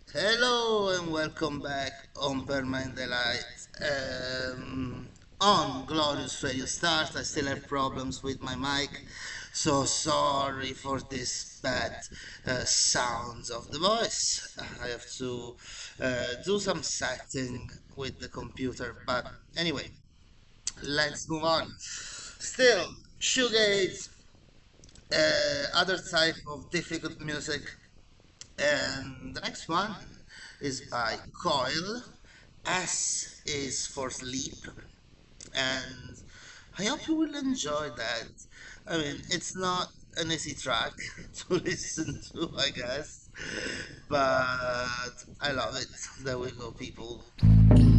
Hello and welcome back on Permanent Delight. On Glorious Radio Start, I still have problems with my mic, so sorry for this bad sounds of the voice. I have to do some setting with the computer, but anyway, let's move on. Still, shoegaze, other type of difficult music. And the next one is by Coil. S is for sleep. And I hope you will enjoy that. I mean, it's not an easy track to listen to, I guess. But I love it. There we go, people.